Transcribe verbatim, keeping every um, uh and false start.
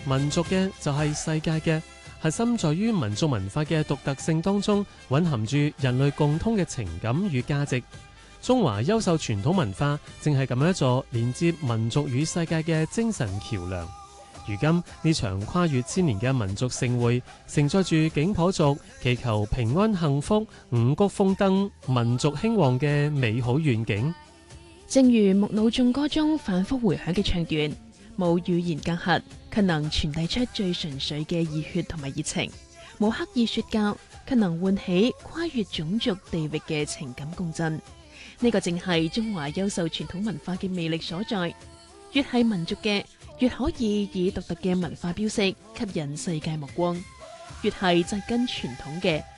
民族嘅就係世界嘅。核心在於民族文化嘅獨特性當中，蘊含住人類共通嘅情感與價值。中華優秀傳統文化正係咁樣一座連接民族與世界嘅精神橋樑。如今呢場跨越千年嘅民族盛會，承載住景頗族祈求平安幸福、五穀豐登、民族興旺嘅美好願景。 正如木腦眾歌中反覆回響嘅唱段，冇語言隔閡，卻能傳遞出最純粹嘅熱血同埋熱情；冇刻意說教，卻能喚起跨越種族地域嘅情感共振。呢個正係中華優秀傳統文化嘅魅力所在。越係民族嘅，越可以以獨特嘅文化標識吸引世界目光；越係紮根傳統嘅，